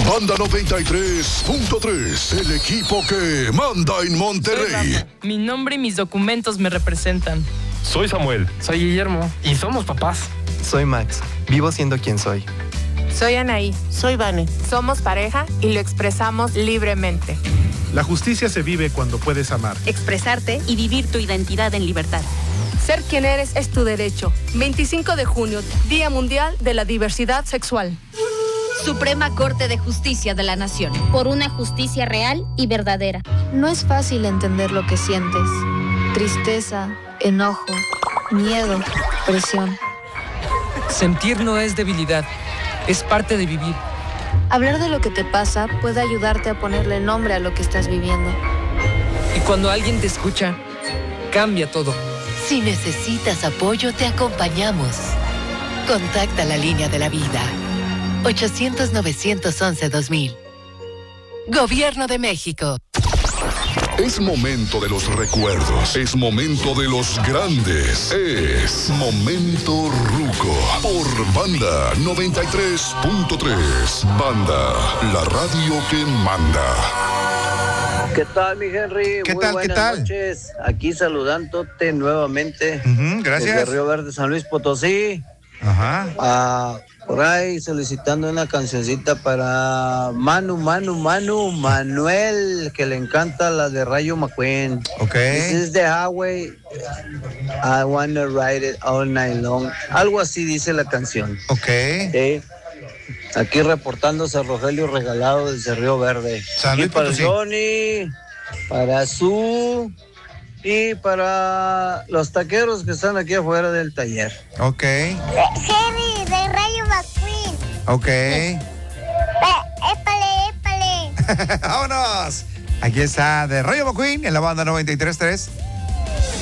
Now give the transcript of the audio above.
Banda 93.3, el equipo que manda en Monterrey. Soy Rafa. Mi nombre y mis documentos me representan. Soy Samuel. Soy Guillermo. Y somos papás. Soy Max. Vivo siendo quien soy. Soy Anaí. Soy Vane. Somos pareja y lo expresamos libremente. La justicia se vive cuando puedes amar, expresarte y vivir tu identidad en libertad. Ser quien eres es tu derecho. 25 de junio, Día Mundial de la Diversidad Sexual. Suprema Corte de Justicia de la Nación. Por una justicia real y verdadera. No es fácil entender lo que sientes. Tristeza, enojo, miedo, presión. Sentir no es debilidad, es parte de vivir. Hablar de lo que te pasa puede ayudarte a ponerle nombre a lo que estás viviendo. Y cuando alguien te escucha, cambia todo. Si necesitas apoyo, te acompañamos. Contacta la línea de la vida. 800-911-2000. Gobierno de México. Es momento de los recuerdos. Es momento de los grandes. Es Momento Ruco. Por Banda 93.3. Banda, la radio que manda. ¿Qué tal, mi Henry? ¿Qué Muy tal? buenas ¿Qué tal? noches. Aquí saludándote nuevamente. Gracias. Desde Río Verde, San Luis Potosí. Ajá. Por ahí solicitando una cancioncita para Manuel, que le encanta la de Rayo McQueen. Ok. This is the highway, I wanna ride it all night long. Algo así dice la canción. Ok. Aquí reportándose Rogelio Regalado desde Río Verde. San Luis y para Potosí. Johnny, para Su y para los taqueros que están aquí afuera del taller. Ok. Jerry, de Rayo McQueen. Ok. Épale. ¡Vámonos! Aquí está de Rayo McQueen en la Banda 93.3.